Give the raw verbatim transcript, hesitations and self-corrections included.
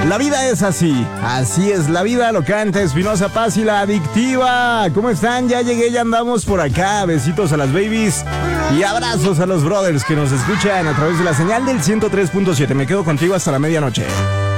La vida es así, así es la vida, lo canta Espinosa Paz y la Adictiva. ¿Cómo están? Ya llegué, ya andamos por acá. Besitos a las babies y abrazos a los brothers que nos escuchan a través de la señal del ciento tres punto siete. Me quedo contigo hasta la medianoche.